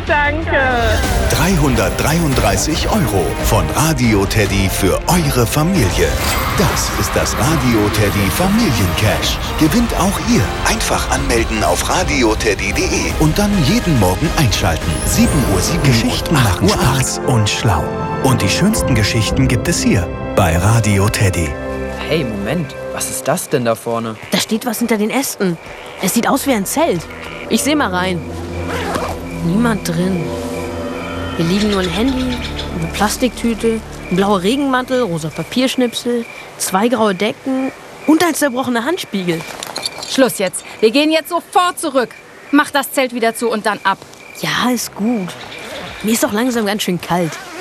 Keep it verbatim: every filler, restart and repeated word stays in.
danke. dreihundertdreiunddreißig Euro von Radio Teddy für eure Familie. Das ist das Radio Teddy Familiencash. Gewinnt auch ihr. Einfach anmelden auf radioteddy punkt de und dann jeden Morgen einschalten. sieben Uhr sieben Geschichten machen Spaß und schlau. Und die schönsten Geschichten gibt es hier bei Radio Teddy. Hey, Moment, was ist das denn da vorne? Da steht was hinter den Ästen. Es sieht aus wie ein Zelt. Ich seh mal rein. Niemand drin. Hier liegen nur ein Handy, eine Plastiktüte, ein blauer Regenmantel, rosa Papierschnipsel, zwei graue Decken und ein zerbrochener Handspiegel. Schluss jetzt. Wir gehen jetzt sofort zurück. Mach das Zelt wieder zu und dann ab. Ja, ist gut. Mir ist doch langsam ganz schön kalt.